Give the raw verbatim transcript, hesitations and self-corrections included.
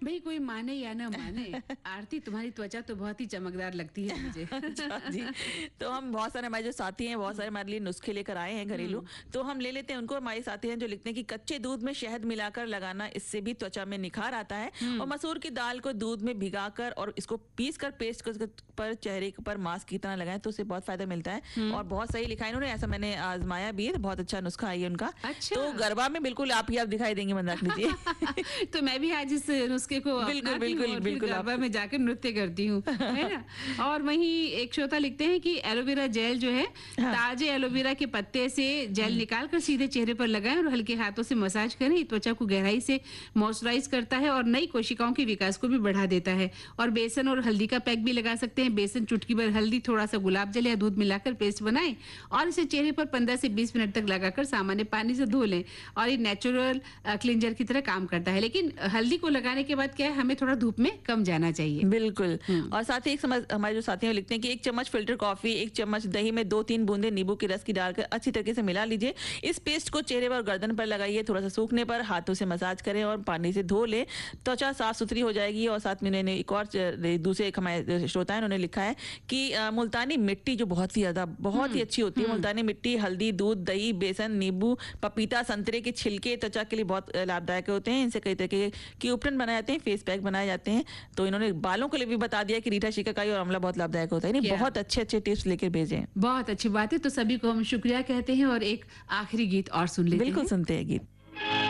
भाई कोई माने या ना माने, आरती तुम्हारी त्वचा तो बहुत ही चमकदार लगती है मुझे। अच्छा जी। तो हम बहुत सारे हमारे जो साथी हैं बहुत सारे हमारे लिए नुस्खे लेकर आए हैं घरेलू, तो हम ले लेते हैं उनको। हमारे साथी हैं जो लिखते हैं कि कच्चे दूध में शहद मिलाकर लगाना, इससे भी त्वचा में निखार आता है। और मसूर की दाल को दूध में भिगाकर और इसको पीस कर पेस्ट कर पर चेहरे पर मास्क की तरह लगाएं तो उससे बहुत फायदा मिलता है। और बहुत सही लिखा है इन्होंने, ऐसा मैंने आजमाया भी है, बहुत अच्छा नुस्खा है उनका। अच्छा। तो गरबा में बिल्कुल आप ही आप दिखाई देंगे, मन रख लीजिए। तो मैं भी आज इस नुस्खे को बिल्कुल बिल्कुल बिल्कुल गरबा में जाकर नृत्य करती हूँ, है ना। और वहीं एक श्रोता लिखते हैं कि एलोवेरा जेल जो है, हाँ। ताजे एलोवेरा के पत्ते से जेल निकाल कर सीधे चेहरे पर लगाएं और हल्के हाथों से मसाज करें। त्वचा को गहराई से मॉइस्चराइज करता है और नई कोशिकाओं के विकास को भी बढ़ा देता है। और बेसन और हल्दी का पैक भी लगा सकते हैं। बेसन, चुटकी भर हल्दी, थोड़ा सा गुलाब जल या दूध मिलाकर पेस्ट बनाएं और इसे चेहरे पर पंद्रह से बीस मिनट तक लगाकर सामान्य पानी से धो लें। और ये नेचुरल क्लींजर की तरह काम करता है। लेकिन हल्दी को लगाने के बाद क्या है, हमें थोड़ा धूप में कम जाना चाहिए। बिल्कुल। और साथ ही एक समझ हमारे जो साथी हैं लिखते हैं कि एक चम्मच फिल्टर कॉफी, एक चम्मच दही में दो तीन बूंदे नींबू के रस की डालकर अच्छी तरीके से मिला लीजिए। इस पेस्ट को चेहरे पर और गर्दन पर लगाइए। थोड़ा सा सूखने पर हाथों से मसाज करें और पानी से धो ले, त्वचा साफ सुथरी हो जाएगी। और साथ में इन्होंने एक और दूसरे एक हमारे श्रोता है उन्होंने लिखा है कि मुल्तानी मिट्टी जो बहुत ही ज्यादा बहुत ही अच्छी होती है, मुल्तानी मिट्टी, हल्दी, दूध, दही, बेसन, नींबू, पपीता, संतरे के छिलके त्वचा के लिए बहुत लाभदायक होते हैं। इनसे कई तरह के उपटन बनाए जाते हैं, फेस पैक बनाए जाते हैं। तो इन्होंने बालों के लिए भी बता दिया कि रीठा शिकाकाई और आंवला बहुत लाभदायक होता है। नहीं, बहुत अच्छे अच्छे टिप्स लेकर भेजे हैं। बहुत अच्छी बात है। तो सभी को हम शुक्रिया कहते हैं और एक आखिरी गीत और सुन लेते हैं। बिल्कुल सुनते हैं गीत।